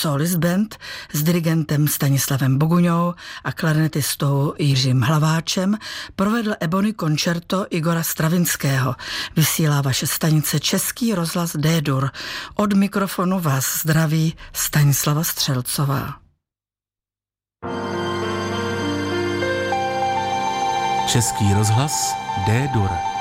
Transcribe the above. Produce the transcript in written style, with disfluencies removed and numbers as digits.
Solis Band s dirigentem Stanislavem Boguňou a klarinetistou Jiřím Hlaváčem provedl Ebony Concerto Igora Stravinského. Vysílá vaše stanice Český rozhlas D-dur. Od mikrofonu vás zdraví Stanislava Střelcová. Český rozhlas D-dur.